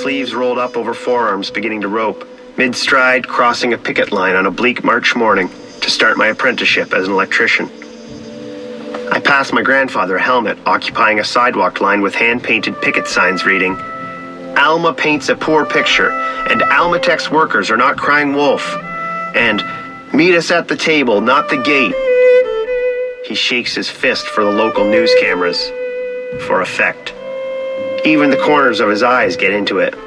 sleeves rolled up over forearms, beginning to rope, mid-stride crossing a picket line on a bleak March morning to start my apprenticeship as an electrician. I passed my grandfather a helmet occupying a sidewalk line with hand-painted picket signs reading, "Alma paints a poor picture, and Almatex workers are not crying wolf," and "Meet us at the table, not the gate." He shakes his fist for the local news cameras, for effect. Even the corners of his eyes get into it.